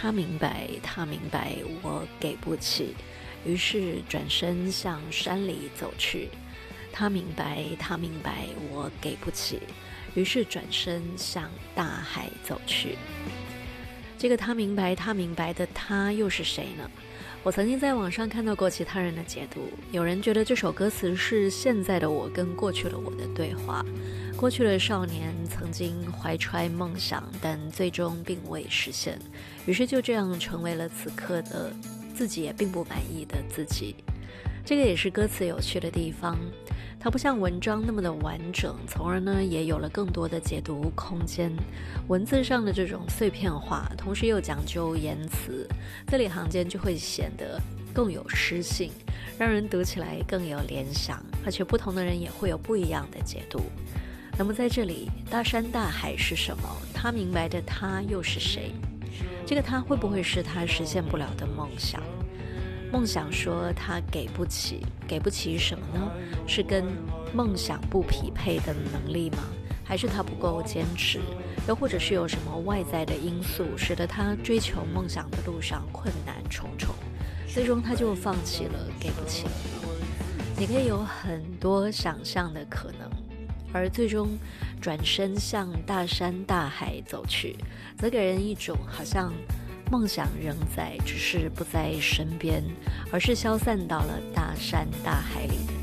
他明白，他明白，我给不起，于是转身向山里走去。他明白，他明白，我给不起，于是转身向大海走去。这个他明白，他明白的他又是谁呢？我曾经在网上看到过其他人的解读，有人觉得这首歌词是现在的我跟过去的我的对话。过去的少年曾经怀揣梦想，但最终并未实现，于是就这样成为了此刻的自己也并不满意的自己。这个也是歌词有趣的地方，它不像文章那么的完整，从而呢也有了更多的解读空间。文字上的这种碎片化，同时又讲究言辞，字里行间就会显得更有诗性，让人读起来更有联想，而且不同的人也会有不一样的解读。那么在这里，大山大海是什么？他明白的他又是谁？这个他会不会是他实现不了的梦想？梦想说他给不起，给不起什么呢？是跟梦想不匹配的能力吗？还是他不够坚持？又或者是有什么外在的因素，使得他追求梦想的路上困难重重，最终他就放弃了，给不起了。你可以有很多想象的可能，而最终转身向大山大海走去，则给人一种好像梦想仍在，只是不在身边，而是消散到了大山大海里的